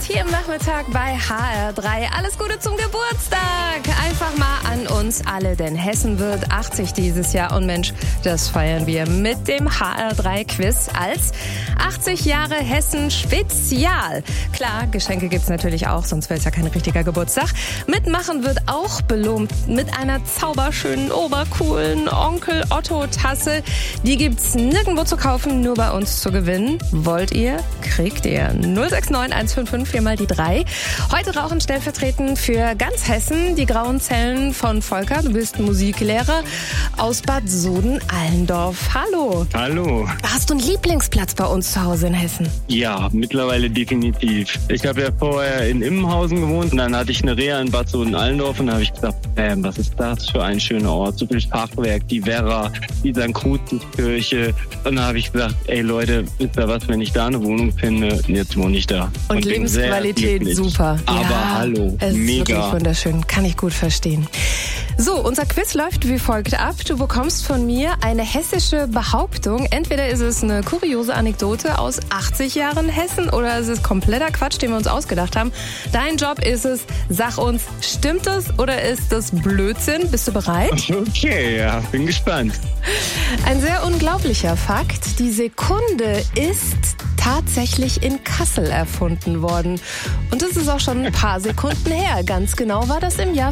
hier im Nachmittag bei HR3. Alles Gute zum Geburtstag. Einfach mal an uns alle, denn Hessen wird 80 dieses Jahr. Und Mensch, das feiern wir mit dem HR3-Quiz als 80 Jahre Hessen Spezial. Klar, Geschenke gibt's natürlich auch, sonst wäre es ja kein richtiger Geburtstag. Mitmachen wird auch belohnt mit einer zauberschönen, obercoolen Onkel Otto-Tasse. Die gibt's nirgendwo zu kaufen, nur bei uns zu gewinnen. Wollt ihr? Kriegt ihr. 069 155 4 mal die 3. Heute rauchen stellvertretend für ganz Hessen die grauen Zellen von Volker. Du bist Musiklehrer aus Bad Soden-Allendorf. Hallo. Hallo. Hast du einen Lieblingsplatz bei uns zu Hause in Hessen? Ja, mittlerweile definitiv. Ich habe ja vorher in Immenhausen gewohnt und dann hatte ich eine Reha in Bad Soden-Allendorf und da habe ich gesagt, was ist das für ein schöner Ort? So viel Fachwerk, die Werra, die St. Crucis-Kirche. Und da habe ich gesagt, ey Leute, wisst ihr was, wenn ich da eine Wohnung finde, jetzt wohne ich da. Und Lebensqualität super. Aber ja, hallo, es ist mega. Wirklich wunderschön, kann ich gut verstehen. So, unser Quiz läuft wie folgt ab. Du bekommst von mir eine hessische Behauptung. Entweder ist es eine kuriose Anekdote aus 80 Jahren Hessen oder es ist kompletter Quatsch, den wir uns ausgedacht haben. Dein Job ist es, sag uns, stimmt es oder ist das Blödsinn? Bist du bereit? Okay, ja, bin gespannt. Ein sehr unglaublicher Fakt. Die Sekunde ist tatsächlich in Kassel erfunden worden. Und das ist auch schon ein paar Sekunden her. Ganz genau war das im Jahr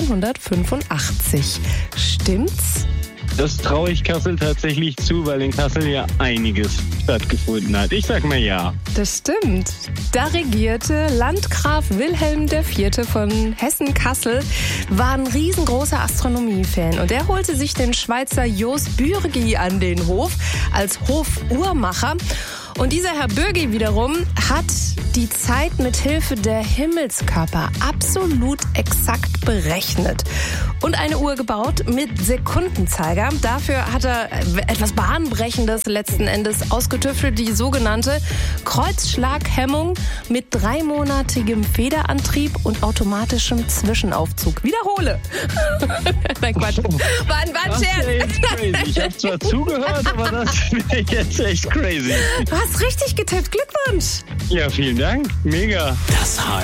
1585. Stimmt's? Das traue ich Kassel tatsächlich zu, weil in Kassel ja einiges stattgefunden hat. Ich sag mal ja. Das stimmt. Da regierte Landgraf Wilhelm IV. Von Hessen-Kassel, war ein riesengroßer Astronomie-Fan. Und er holte sich den Schweizer Jos Bürgi an den Hof als Hofuhrmacher. Und dieser Herr Bürgi wiederum hat die Zeit mit Hilfe der Himmelskörper absolut exakt berechnet und eine Uhr gebaut mit Sekundenzeiger. Dafür hat er etwas Bahnbrechendes letzten Endes ausgetüftelt, die sogenannte Kreuzschlaghemmung mit 3-monatigem Federantrieb und automatischem Zwischenaufzug. Wiederhole! Nein, Quatsch. War ein Scherz. Ich habe zwar zugehört, aber das wäre jetzt echt crazy. Du hast richtig getippt. Glückwunsch! Ja, vielen Dank. Mega. Das